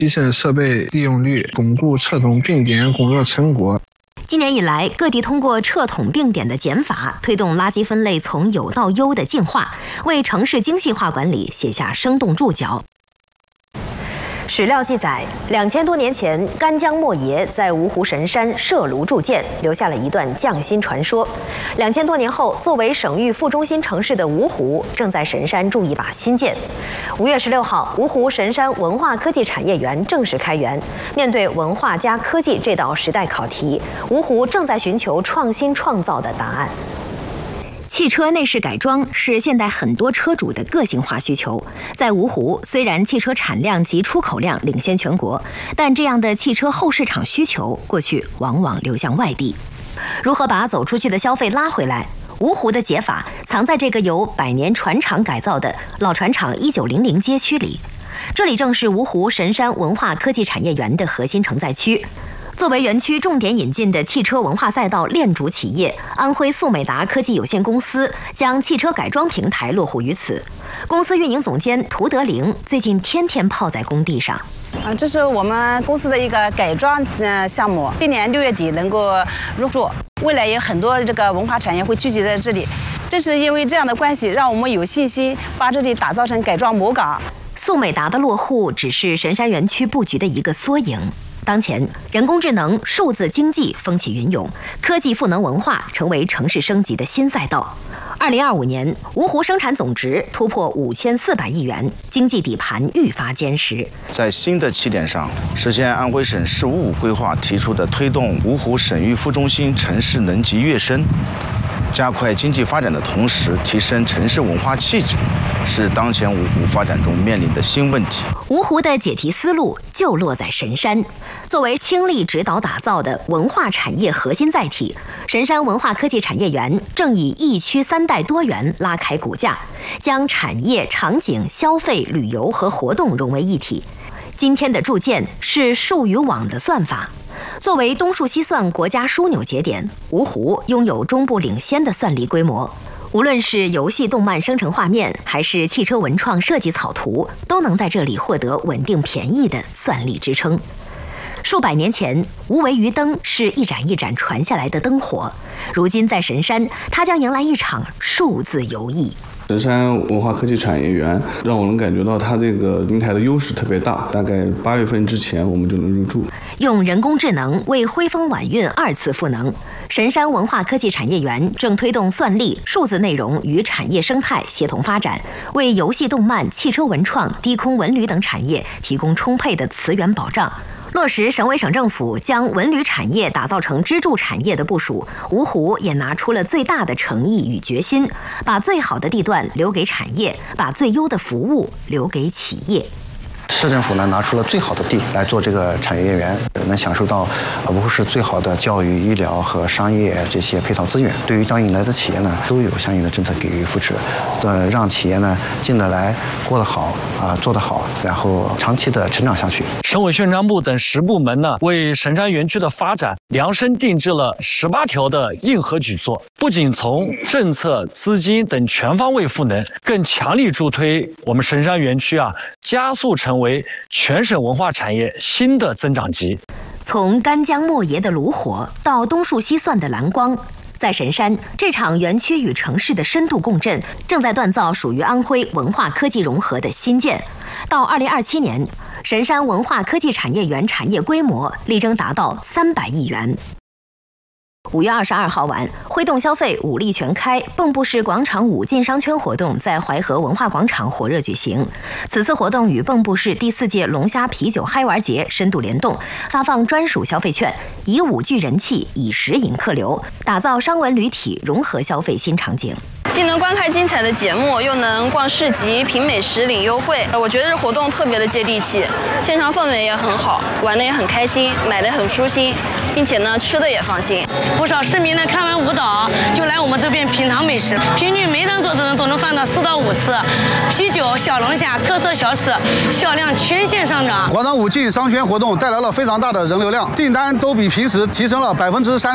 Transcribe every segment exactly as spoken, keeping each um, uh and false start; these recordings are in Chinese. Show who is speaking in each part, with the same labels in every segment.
Speaker 1: 提升设备利用率，巩固测统并点工作成果。
Speaker 2: 今年以来，各地通过撤统并点的减法，推动垃圾分类从有到优的进化，为城市精细化管理写下生动注脚。史料记载，两千多年前，干将莫邪在芜湖神山设炉铸剑，留下了一段匠心传说。两千多年后，作为省域副中心城市的芜湖，正在神山铸一把新剑。五月十六号，芜湖神山文化科技产业园正式开园。面对文化加科技这道时代考题，芜湖正在寻求创新创造的答案。汽车内饰改装是现代很多车主的个性化需求。在芜湖，虽然汽车产量及出口量领先全国，但这样的汽车后市场需求过去往往流向外地。如何把走出去的消费拉回来？芜湖的解法藏在这个由百年船厂改造的老船厂一九零零街区里。这里正是芜湖神山文化科技产业园的核心承载区。作为园区重点引进的汽车文化赛道链主企业，安徽速美达科技有限公司将汽车改装平台落户于此。公司运营总监涂德玲最近天天泡在工地上。
Speaker 3: 啊，这是我们公司的一个改装呃项目，今年六月底能够入驻。未来有很多这个文化产业会聚集在这里，正是因为这样的关系，让我们有信心把这里打造成改装母港。
Speaker 2: 速美达的落户只是神山园区布局的一个缩影。当前，人工智能、数字经济风起云涌，科技赋能文化成为城市升级的新赛道。二零二五年，芜湖生产总值突破五千四百亿元，经济底盘愈发坚实。
Speaker 4: 在新的起点上，实现安徽省“十五五”规划提出的推动芜湖省域副中心城市能级跃升，加快经济发展的同时，提升城市文化气质，是当前芜湖发展中面临的新问题。
Speaker 2: 芜湖的解题思路就落在神山。作为倾力指导打造的文化产业核心载体，神山文化科技产业园正以一区三代多元拉开骨架，将产业、场景、消费、旅游和活动融为一体。今天的铸剑是数与网的算法。作为东数西算国家枢纽节点，芜湖拥有中部领先的算力规模。无论是游戏动漫生成画面，还是汽车文创设计草图，都能在这里获得稳定便宜的算力支撑。数百年前，无为鱼灯是一盏一盏传下来的灯火，如今在神山，它将迎来一场数字游艺。
Speaker 5: 神山文化科技产业园让我能感觉到它这个平台的优势特别大，大概八月份之前我们就能入驻。
Speaker 2: 用人工智能为徽风晚运二次赋能，神山文化科技产业园正推动算力、数字内容与产业生态协同发展，为游戏动漫、汽车文创、低空文旅等产业提供充沛的资源保障。落实省委省政府将文旅产业打造成支柱产业的部署，芜湖也拿出了最大的诚意与决心，把最好的地段留给产业，把最优的服务留给企业。
Speaker 6: 市政府呢拿出了最好的地来做这个产业园，能享受到芜湖市最好的教育、医疗和商业这些配套资源。对于招引来的企业呢，都有相应的政策给予扶持，呃，让企业呢进得来、过得好啊、做得好，然后长期的成长下去。
Speaker 7: 省委宣传部等十部门呢，为神山园区的发展量身定制了十八条的硬核举措，不仅从政策、资金等全方位赋能，更强力助推我们神山园区啊，加速成为全省文化产业新的增长极。
Speaker 2: 从干将莫邪的炉火到东数西算的蓝光，在神山，这场园区与城市的深度共振正在锻造属于安徽文化科技融合的新建。到二零二七年，神山文化科技产业园产业规模力争达到三百亿元。五月二十二号晚，挥动消费，武力全开，蚌埠市广场舞进商圈活动在淮河文化广场火热举行。此次活动与蚌埠市第四届龙虾啤酒嗨玩节深度联动，发放专属消费券，以武聚人气，以食引客流，打造商文旅体融合消费新场景。
Speaker 8: 既能观看精彩的节目，又能逛市集、品美食、领优惠。我觉得这活动特别的接地气，现场氛围也很好，玩的也很开心，买的很舒心，并且呢吃的也放心。
Speaker 9: 不少市民呢看完舞蹈就来我们这边品尝美食，平均每张桌子呢都能放到四到五次。啤酒、小龙虾、特色小吃销量全线上涨。
Speaker 10: 广场舞进商圈活动带来了非常大的人流量，订单都比平时提升了百分之三十。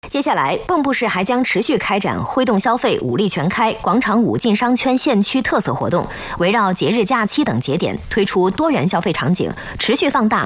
Speaker 2: 接下来，蚌埠市还将持续开展挥动消费、五力全开、广场舞进商圈县区特色活动，围绕节日假期等节点推出多元消费场景，持续放大